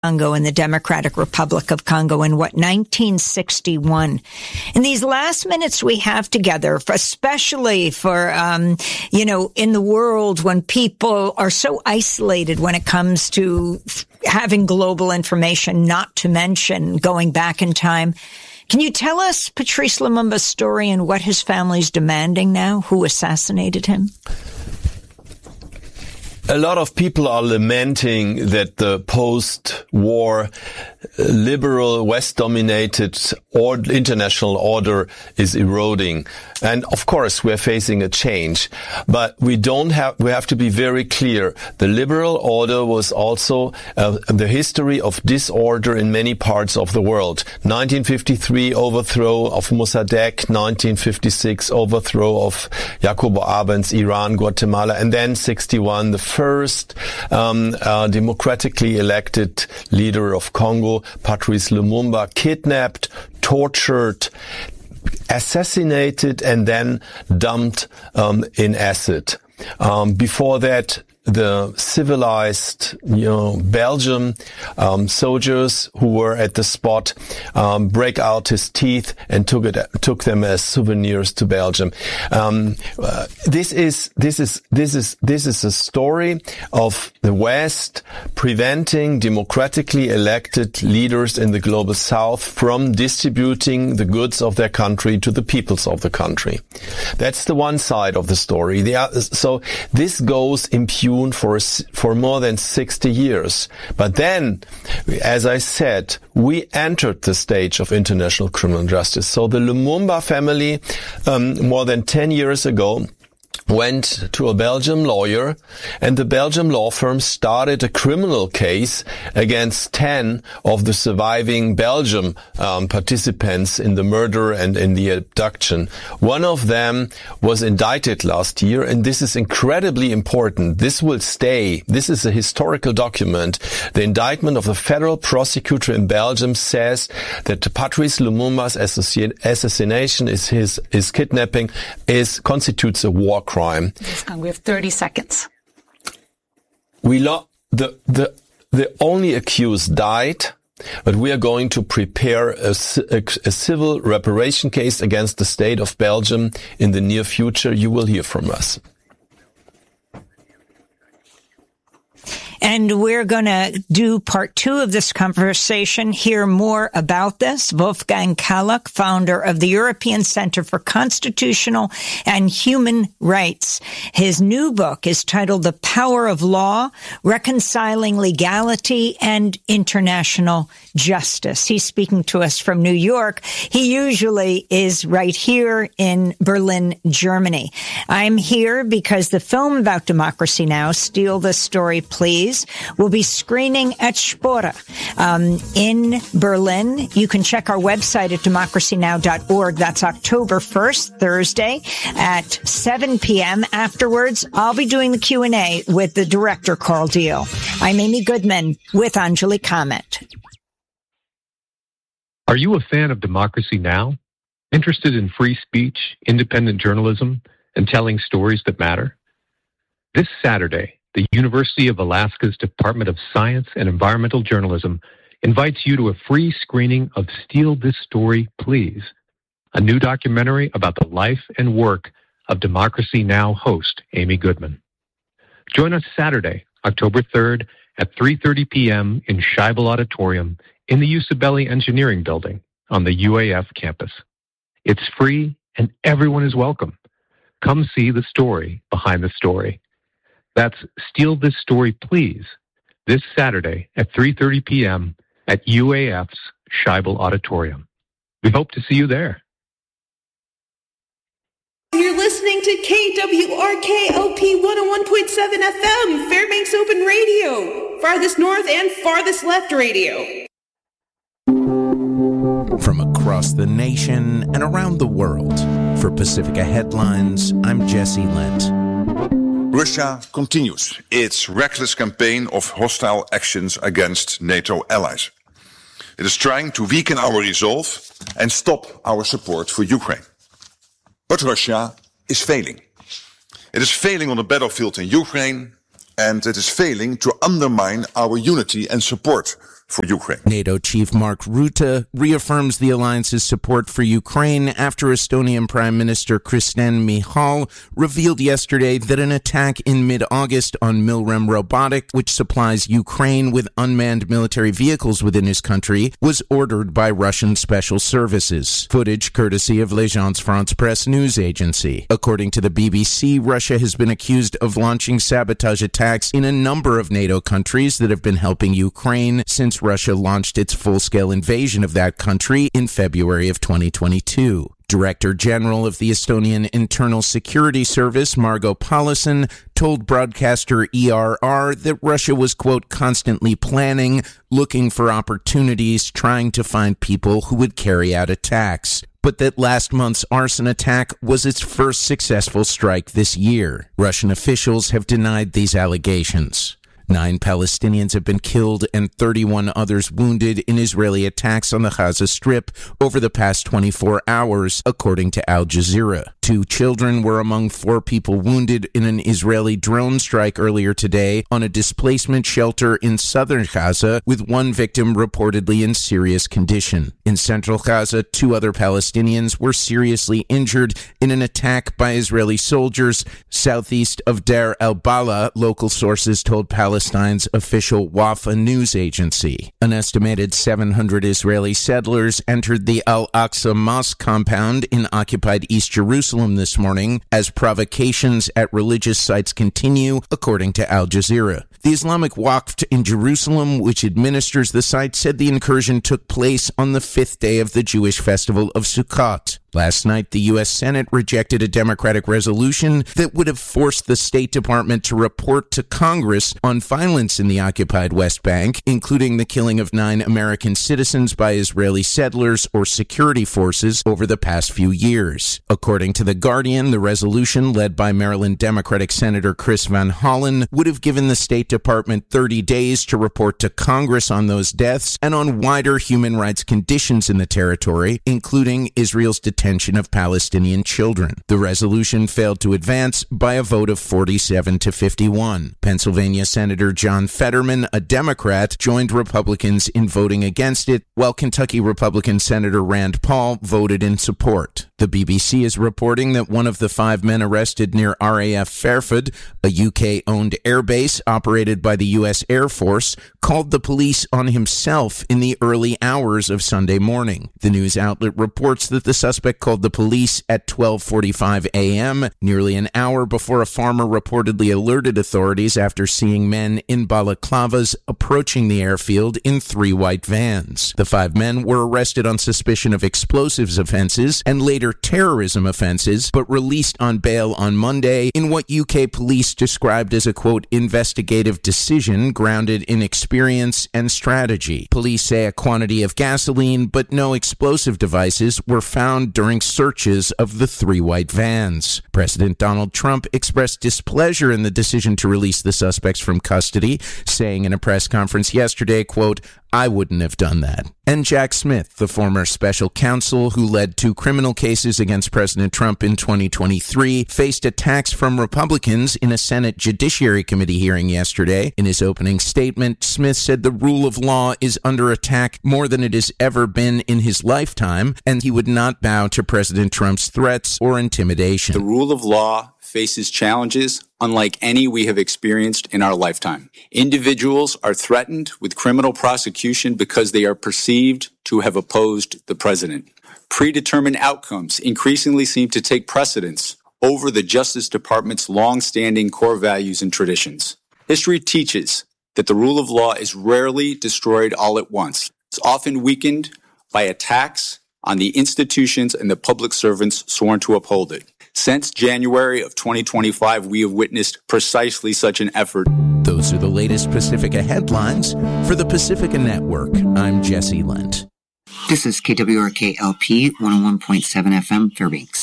Congo in the Democratic Republic of Congo in 1961. In these last minutes we have together, especially for, in the world when people are so isolated when it comes to having global information, not to mention going back in time. Can you tell us Patrice Lumumba's story and what his family's demanding now? Who assassinated him? A lot of people are lamenting that the post-war liberal West-dominated international order is eroding. And of course, we're facing a change. But we have to be very clear. The liberal order was also the history of disorder in many parts of the world. 1953, overthrow of Mossadegh. 1956, overthrow of Jacobo Arbenz, Iran, Guatemala. And then 61, the first democratically elected leader of Congo, Patrice Lumumba, kidnapped, tortured, assassinated, and then dumped in acid. Before that, the civilized, Belgium soldiers who were at the spot break out his teeth and took them as souvenirs to Belgium. This is a story of the West preventing democratically elected leaders in the global South from distributing the goods of their country to the peoples of the country. That's the one side of the story. So this goes impugned for more than 60 years. But then, as I said, we entered the stage of international criminal justice. So the Lumumba family, more than 10 years ago, went to a Belgian lawyer, and the Belgian law firm started a criminal case against 10 of the surviving Belgian participants in the murder and in the abduction. One of them was indicted last year, and this is incredibly important. This will stay. This is a historical document. The indictment of the federal prosecutor in Belgium says that Patrice Lumumba's assassination, his kidnapping, constitutes a war crime. We have 30 seconds. The only accused died, but we are going to prepare a civil reparation case against the state of Belgium in the near future. You will hear from us. And we're going to do part 2 of this conversation, hear more about this. Wolfgang Kallach, founder of the European Center for Constitutional and Human Rights. His new book is titled The Power of Law, Reconciling Legality and International Justice. He's speaking to us from New York. He usually is right here in Berlin, Germany. I'm here because the film about democracy now, Steal This Story, Please, will be screening at Spora in Berlin. You can check our website at democracynow.org. That's October 1st, Thursday at 7 p.m. Afterwards, I'll be doing the Q&A with the director, Carl Deal. I'm Amy Goodman with Anjali Kamet. Are you a fan of Democracy Now? Interested in free speech, independent journalism, and telling stories that matter? This Saturday, the University of Alaska's Department of Science and Environmental Journalism invites you to a free screening of Steal This Story, Please, a new documentary about the life and work of Democracy Now! Host Amy Goodman. Join us Saturday, October 3rd at 3:30 p.m. in Scheibel Auditorium in the Usabelli Engineering Building on the UAF campus. It's free and everyone is welcome. Come see the story behind the story. That's Steal This Story, Please, this Saturday at 3:30 p.m. at UAF's Scheibel Auditorium. We hope to see you there. You're listening to KWRK-LP 101.7 FM, Fairbanks Open Radio, farthest north and farthest left radio. From across the nation and around the world, for Pacifica Headlines, I'm Jesse Lent. Russia continues its reckless campaign of hostile actions against NATO allies. It is trying to weaken our resolve and stop our support for Ukraine. But Russia is failing. It is failing on the battlefield in Ukraine, and it is failing to undermine our unity and support for Ukraine. NATO Chief Mark Rutte reaffirms the alliance's support for Ukraine after Estonian Prime Minister Kristen Michal revealed yesterday that an attack in mid-August on Milrem Robotic, which supplies Ukraine with unmanned military vehicles within his country, was ordered by Russian special services. Footage courtesy of L'Agence France Presse news agency. According to the BBC, Russia has been accused of launching sabotage attacks in a number of NATO countries that have been helping Ukraine since Russia launched its full-scale invasion of that country in February of 2022. Director General of the Estonian Internal Security Service, Margo Paulison, told broadcaster ERR that Russia was, quote, constantly planning, looking for opportunities, trying to find people who would carry out attacks, but that last month's arson attack was its first successful strike this year. Russian officials have denied these allegations. 9 Palestinians have been killed and 31 others wounded in Israeli attacks on the Gaza Strip over the past 24 hours, according to Al Jazeera. 2 children were among 4 people wounded in an Israeli drone strike earlier today on a displacement shelter in southern Gaza, with 1 victim reportedly in serious condition. In central Gaza, 2 other Palestinians were seriously injured in an attack by Israeli soldiers southeast of Deir el-Bala, local sources told Palestine's official Wafa news agency. An estimated 700 Israeli settlers entered the Al-Aqsa Mosque compound in occupied East Jerusalem this morning as provocations at religious sites continue, according to Al Jazeera. The Islamic Waqf in Jerusalem, which administers the site, said the incursion took place on the 5th day of the Jewish festival of Sukkot. Last night, the U.S. Senate rejected a Democratic resolution that would have forced the State Department to report to Congress on violence in the occupied West Bank, including the killing of 9 American citizens by Israeli settlers or security forces over the past few years. According to The Guardian, the resolution, led by Maryland Democratic Senator Chris Van Hollen, would have given the State Department 30 days to report to Congress on those deaths and on wider human rights conditions in the territory, including Israel's detention of Palestinian children. The resolution failed to advance by a vote of 47 to 51. Pennsylvania Senator John Fetterman, a Democrat, joined Republicans in voting against it, while Kentucky Republican Senator Rand Paul voted in support. The BBC is reporting that one of the 5 men arrested near RAF Fairford, a UK-owned airbase operated by the U.S. Air Force, called the police on himself in the early hours of Sunday morning. The news outlet reports that the suspect called the police at 12:45 a.m., nearly an hour before a farmer reportedly alerted authorities after seeing men in balaclavas approaching the airfield in 3 white vans. The 5 men were arrested on suspicion of explosives offenses and later terrorism offenses, but released on bail on Monday in what UK police described as a, quote, investigative decision grounded in experience and strategy. Police say a quantity of gasoline, but no explosive devices, were found during searches of the 3 white vans. President Donald Trump expressed displeasure in the decision to release the suspects from custody, saying in a press conference yesterday, quote, "I wouldn't have done that." And Jack Smith, the former special counsel who led 2 criminal cases against President Trump in 2023, faced attacks from Republicans in a Senate Judiciary Committee hearing yesterday. In his opening statement, Smith said the rule of law is under attack more than it has ever been in his lifetime, and he would not bow to President Trump's threats or intimidation. The rule of law faces challenges unlike any we have experienced in our lifetime. Individuals are threatened with criminal prosecution because they are perceived to have opposed the president. Predetermined outcomes increasingly seem to take precedence over the Justice Department's long-standing core values and traditions. History teaches that the rule of law is rarely destroyed all at once. It's often weakened by attacks on the institutions and the public servants sworn to uphold it. Since January of 2025, we have witnessed precisely such an effort. Those are the latest Pacifica headlines. For the Pacifica Network, I'm Jesse Lent. This is KWRK-LP 101.7 FM Fairbanks.